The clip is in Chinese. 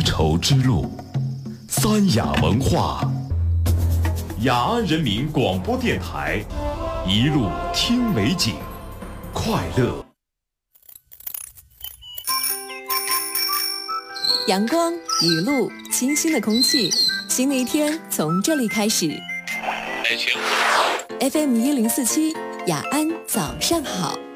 绸之路，三雅文化，雅安人民广播电台，一路听美景，快乐。 阳光、雨露、清新的空气，新的一天从这里开始。FM 1047，雅安早上好。